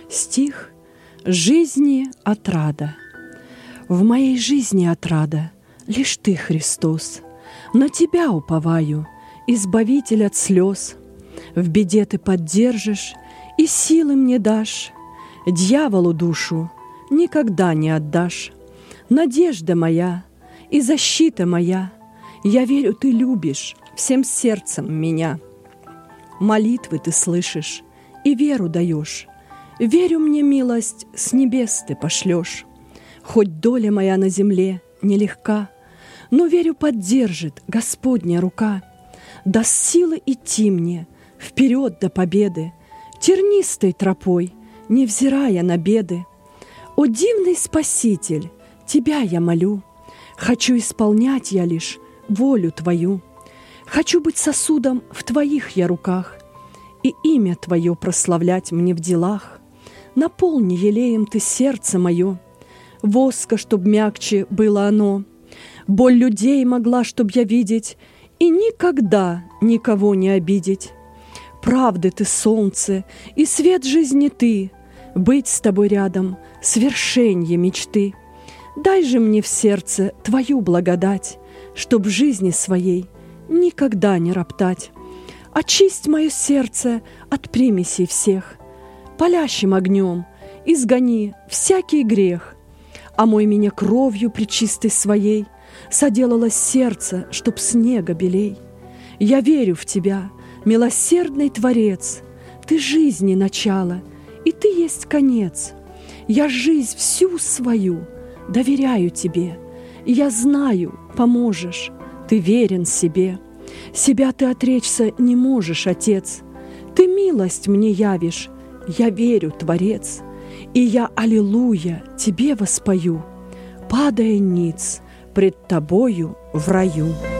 Стих жизни отрада. В моей жизни отрада лишь Ты, Христос. На Тебя уповаю, Избавитель от слез. В беде Ты поддержишь и силы мне дашь. Дьяволу душу никогда не отдашь. Надежда моя и защита моя, я верю, Ты любишь всем сердцем меня. Молитвы Ты слышишь и веру даешь. Верю, мне милость с небес Ты пошлешь. Хоть доля моя на земле нелегка, но верю, поддержит Господня рука. Даст силы идти мне вперед до победы, тернистой тропой, невзирая на беды. О, дивный Спаситель, Тебя я молю, хочу исполнять я лишь волю Твою. Хочу быть сосудом в Твоих я руках и имя Твое прославлять мне в делах. Наполни елеем Ты сердце мое, воска, чтоб мягче было оно. Боль людей могла, чтоб я видеть, и никогда никого не обидеть. Правды Ты солнце, и свет жизни Ты, быть с Тобой рядом — свершенье мечты. Дай же мне в сердце Твою благодать, чтоб в жизни своей никогда не роптать. Очисть мое сердце от примесей всех, палящим огнем изгони всякий грех. Омой меня кровью пречистой своей, соделалось сердце, чтоб снега белей. Я верю в Тебя, милосердный Творец, Ты жизни начало, и Ты есть конец. Я жизнь всю свою доверяю Тебе, и я знаю, поможешь, Ты верен себе. Себя Ты отречься не можешь, Отец. Ты милость мне явишь, я верю, Творец. И я аллилуйя Тебе воспою, падая ниц пред Тобою в раю.